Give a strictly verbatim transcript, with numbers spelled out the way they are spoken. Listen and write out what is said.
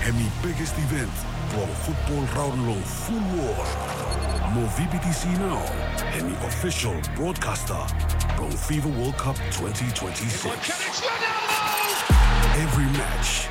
Hemi biggest event, pro football round long full war. Mo V B T C now, Hemi official broadcaster, pro FIFA World Cup twenty twenty-six. Every match,